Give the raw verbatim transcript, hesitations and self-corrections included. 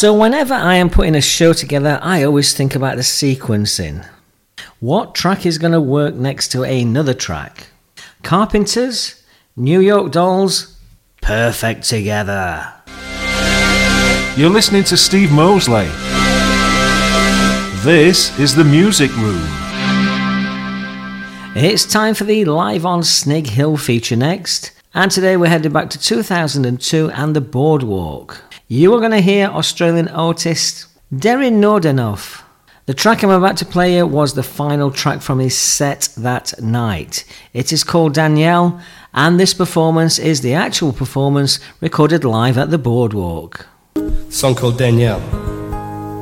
So whenever I am putting a show together, I always think about the sequencing. What track is going to work next to another track? Carpenters, New York Dolls, perfect together. You're listening to Steve Mosley. This is the Music Room. It's time for the Live on Snig Hill feature next. And today we're headed back to two thousand two and the Boardwalk. You are going to hear Australian artist Darin Nordenhof. The track I'm about to play here was the final track from his set that night. It is called Danielle, and this performance is the actual performance recorded live at the Boardwalk. Song called Danielle.